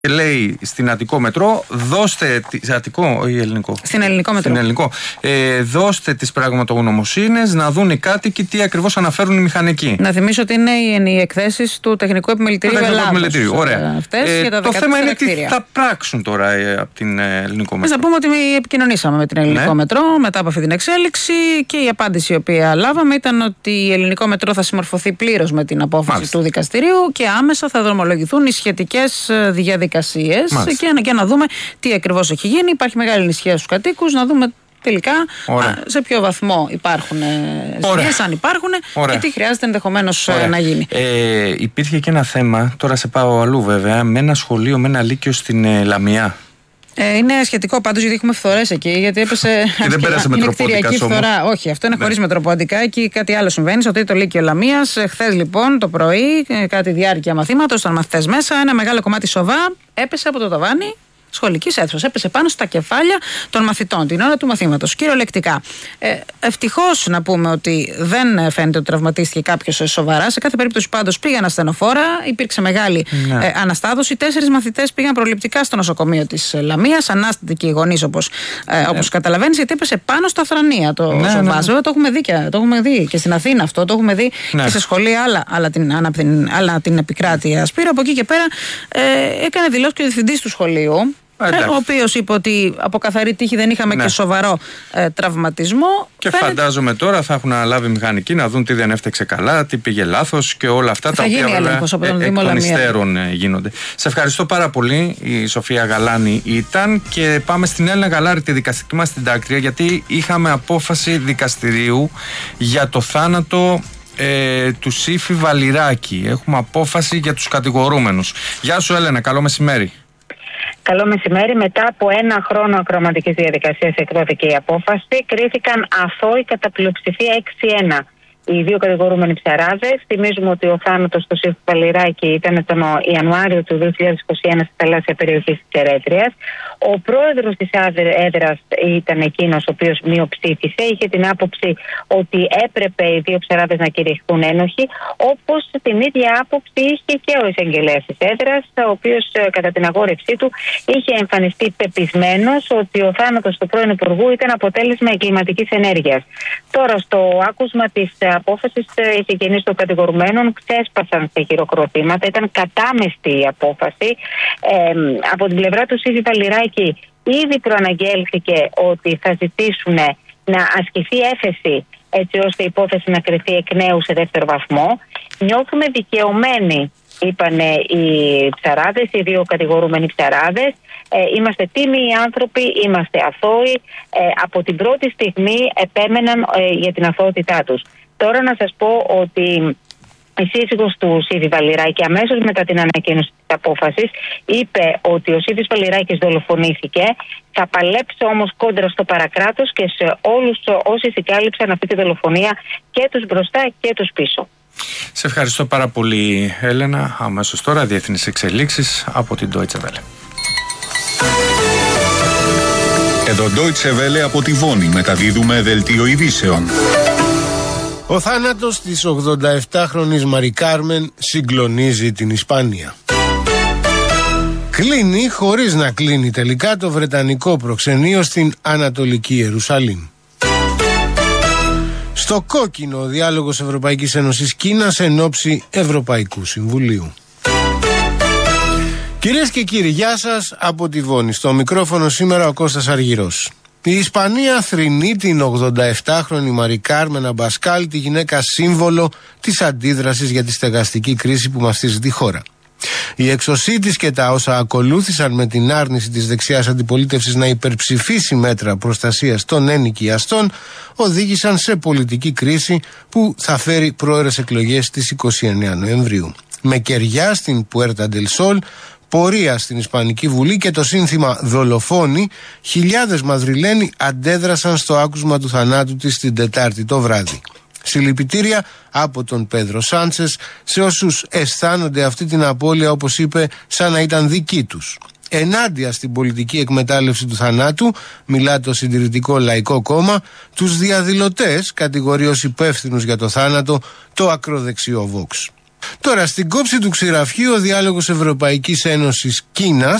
Και λέει στην Αττικό Μετρό, δώστε. Αττικό ή ελληνικό? Στην ελληνικό Μετρό. Στην ελληνικό. Δώστε τις πραγματογνωμοσύνες να δουν οι κάτοικοι τι ακριβώς αναφέρουν οι μηχανικοί. Να θυμίσω ότι είναι οι εκθέσεις του Τεχνικού Επιμελητηρίου Ελλάδος. Ωραία. Το θέμα είναι τι θα πράξουν τώρα από την ελληνικό Μετρό. Να πούμε ότι επικοινωνήσαμε με την ελληνικό Μετρό μετά από αυτή την εξέλιξη και η απάντηση η οποία λάβαμε ήταν ότι η ελληνικό Μετρό θα συμμορφωθεί πλήρως με την απόφαση του δικαστηρίου και άμεσα θα δρομολογηθούν οι σχετικές διαδικασίες και να δούμε τι ακριβώς έχει γίνει. Υπάρχει μεγάλη ανησυχία στους κατοίκους, να δούμε τελικά σε ποιο βαθμό υπάρχουν ζημιές, αν υπάρχουν και τι χρειάζεται ενδεχομένως να γίνει. Υπήρχε και ένα θέμα, τώρα σε πάω αλλού βέβαια, με ένα σχολείο, με ένα λύκειο στην Λαμία. Είναι σχετικό πάντως γιατί έχουμε φθορές εκεί. Γιατί έπεσε. Και δεν πέρασε μετροπόντικας φθορά. Όχι, αυτό είναι χωρίς μετροπόντικα. Εκεί κάτι άλλο συμβαίνει. Στο τρίτο λύκειο Λαμίας, χθες λοιπόν το πρωί, κατά τη διάρκεια μαθήματος, ήταν μαθητές μέσα, ένα μεγάλο κομμάτι σοβά έπεσε από το ταβάνι σχολικής αίθουσας. Έπεσε πάνω στα κεφάλια των μαθητών την ώρα του μαθήματος. Κυριολεκτικά. Ευτυχώς να πούμε ότι δεν φαίνεται ότι τραυματίστηκε κάποιος σοβαρά. Σε κάθε περίπτωση πάντως πήγαν ασθενοφόρα. Υπήρξε μεγάλη αναστάδωση. 4 μαθητές πήγαν προληπτικά στο νοσοκομείο της Λαμίας. Ανάστατοι και οι γονείς όπως καταλαβαίνεις, γιατί έπεσε πάνω στα θρανία το σοβά. Βέβαια το έχουμε δει και στην Αθήνα αυτό. Το έχουμε δει και σε σχολεία άλλα την επικράτεια Σπύρο. Από εκεί και πέρα έκανε δηλώσει και ο διευθυντής του σχολείου. Ο οποίος είπε ότι από καθαρή τύχη δεν είχαμε και σοβαρό τραυματισμό. Και φαντάζομαι τώρα θα έχουν αναλάβει μηχανικοί να δουν τι δεν έφταξε καλά, τι πήγε λάθος και όλα αυτά τα οποία εκ των υστέρων γίνονται. Σε ευχαριστώ πάρα πολύ. Η Σοφία Γαλάνη ήταν και πάμε στην Έλληνα Γαλάρη, τη δικαστική μας συντάκτρια, γιατί είχαμε απόφαση δικαστηρίου για το θάνατο του Σύφη Βαλιράκη. Έχουμε απόφαση για τους κατηγορούμενους. Γεια σου Έλενα, καλό μεσημέρι. Καλό μεσημέρι. Μετά από 1 χρόνο ακροαματικής διαδικασίας εκδόθηκε η απόφαση. Κρίθηκαν αθώοι κατά πλειοψηφία 6-1 οι 2 κατηγορούμενοι ψαράδες. Θυμίζουμε ότι ο θάνατος του Σύφη Βαλιράκη ήταν τον Ιανουάριο του 2021 στη θαλάσσια περιοχή της Ερέτριας. Ο πρόεδρος της έδρας ήταν εκείνος ο οποίος μειοψήφισε. Είχε την άποψη ότι έπρεπε οι 2 ψαράδες να κηρυχθούν ένοχοι, όπως την ίδια άποψη είχε και ο εισαγγελέας της έδρας, ο οποίος κατά την αγόρευσή του είχε εμφανιστεί πεπισμένος ότι ο θάνατος του πρώην Υπουργού ήταν αποτέλεσμα εγκληματικής ενέργειας. Τώρα, στο άκουσμα της απόφασης, οι συγγενείς των κατηγορουμένων ξέσπασαν σε χειροκροτήματα. Ήταν κατάμεστη η απόφαση. Από την πλευρά του Σύφη Βαλιράκη ήδη προαναγγέλθηκε ότι θα ζητήσουν να ασκηθεί έφεση έτσι ώστε η υπόθεση να κριθεί εκ νέου σε 2ο βαθμό. Νιώθουμε δικαιωμένοι, είπαν οι ψαράδες, οι 2 κατηγορούμενοι ψαράδες. Είμαστε τίμιοι άνθρωποι, είμαστε αθώοι. Από την πρώτη στιγμή επέμεναν για την αθωότητά τους. Τώρα να σας πω ότι η σύζυγος του Σύφη Βαλιράκη αμέσως μετά την ανακοίνωση της απόφασης είπε ότι ο Σύφης Βαλιράκης δολοφονήθηκε. Θα παλέψω όμως κόντρα στο παρακράτος και σε όλους όσοι συγκάλυψαν αυτή τη δολοφονία, και τους μπροστά και τους πίσω. Σε ευχαριστώ πάρα πολύ Έλενα. Αμέσως τώρα διεθνείς εξελίξεις από την Deutsche Welle. Εδώ Deutsche Welle από τη Βόνη μεταδίδουμε δελτίο ειδήσεων. Ο θάνατος της 87χρονης Μαρι Κάρμεν συγκλονίζει την Ισπανία. Κλείνει χωρίς να κλείνει τελικά το βρετανικό προξενείο στην Ανατολική Ιερουσαλήμ. Στο κόκκινο ο διάλογος Ευρωπαϊκής Ένωσης Κίνας εν ώψη Ευρωπαϊκού Συμβουλίου. Κυρίες και κύριοι, γεια σας από τη Βόνη. Στο μικρόφωνο σήμερα ο Κώστας Αργυρός. Η Ισπανία θρηνεί την 87χρονη Μαρι Κάρμεν Αμπασκάλ, τη γυναίκα σύμβολο της αντίδρασης για τη στεγαστική κρίση που μαστίζει τη χώρα. Η εξωσή της και τα όσα ακολούθησαν με την άρνηση της δεξιάς αντιπολίτευσης να υπερψηφίσει μέτρα προστασίας των ενοικιαστών οδήγησαν σε πολιτική κρίση που θα φέρει πρόωρες εκλογές στις 29 Νοεμβρίου. Με κεριά στην Πουέρτα ντελ Σόλ, πορεία στην Ισπανική Βουλή και το σύνθημα «Δολοφόνοι», χιλιάδες Μαδριλένοι αντέδρασαν στο άκουσμα του θανάτου της την Τετάρτη το βράδυ. Συλληπιτήρια από τον Πέδρο Σάντσες σε όσους αισθάνονται αυτή την απώλεια, όπως είπε, σαν να ήταν δική τους. Ενάντια στην πολιτική εκμετάλλευση του θανάτου, μιλά το Συντηρητικό Λαϊκό Κόμμα, τους διαδηλωτές κατηγορεί ως υπεύθυνους για το θάνατο το ακροδεξιό Vox. Τώρα, στην κόψη του ξηραφιού, ο διάλογος Ευρωπαϊκής Ένωσης Κίνας